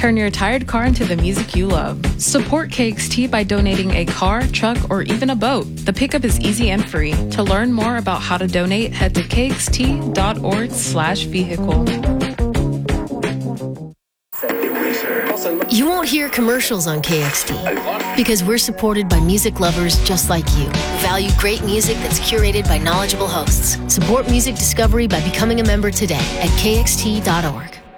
Turn your tired car into the music you love. Support KXT by donating a car, truck, or even a boat. The pickup is easy and free. To learn more about how to donate, head to kxt.org/vehicle. You won't hear commercials on KXT because we're supported by music lovers just like you who value great music that's curated by knowledgeable hosts. Support music discovery by becoming a member today at kxt.org.